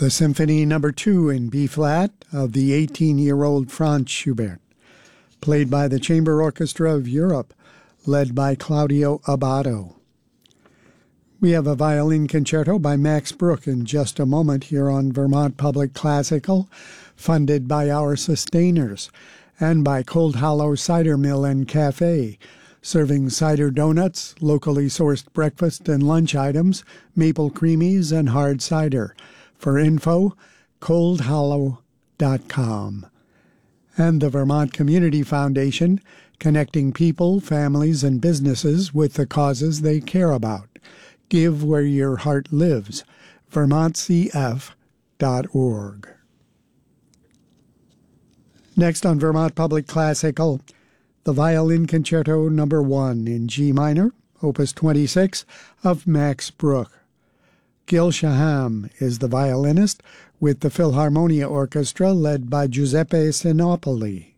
The Symphony No. 2 in B-flat of the 18-year-old Franz Schubert, played by the Chamber Orchestra of Europe, led by Claudio Abbado. We have a violin concerto by Max Bruch in just a moment here on Vermont Public Classical, funded by our sustainers, and by Cold Hollow Cider Mill and Cafe, serving cider donuts, locally sourced breakfast and lunch items, maple creamies, and hard cider. For info, coldhollow.com. And the Vermont Community Foundation, connecting people, families, and businesses with the causes they care about. Give where your heart lives. vermontcf.org. Next on Vermont Public Classical, the Violin Concerto No. 1 in G minor, Opus 26, of Max Bruch. Gil Shaham is the violinist, with the Philharmonia Orchestra led by Giuseppe Sinopoli.